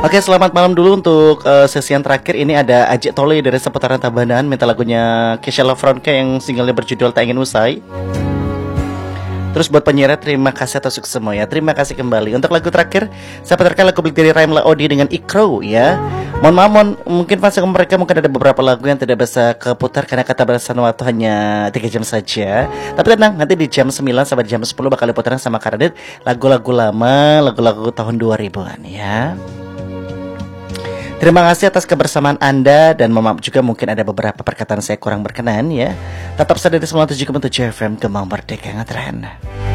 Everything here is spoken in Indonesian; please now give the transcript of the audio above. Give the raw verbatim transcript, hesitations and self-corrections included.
Oke, selamat malam dulu untuk uh, sesi yang terakhir. Ini ada Ajik Tole dari seputaran Tabanan minta lagunya Kesha Lafronke yang singlenya berjudul Tak Ingin Usai. Terus buat penyiar, terima kasih atas sukses semua ya. Terima kasih kembali. Untuk lagu terakhir, saya putarkan lagu dari Raimla Odi dengan Ikro ya. Mohon maaf, mohon, mungkin fans mereka mungkin ada beberapa lagu yang tidak bisa keputar karena kata batasan waktu hanya tiga jam saja. Tapi tenang, nanti di jam sembilan sampai jam sepuluh bakal diputaran sama Karadit lagu-lagu lama, lagu-lagu tahun dua ribuan ya. Terima kasih atas kebersamaan Anda dan maaf juga mungkin ada beberapa perkataan saya kurang berkenan ya. Tetap saja di sembilan puluh tujuh koma tujuh F M Gemang Merdeka Ngetren.